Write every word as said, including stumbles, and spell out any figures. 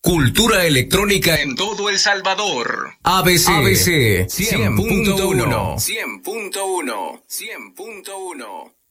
Cultura electrónica en todo El Salvador. A B C, A B C cien punto uno. cien punto uno. cien punto uno.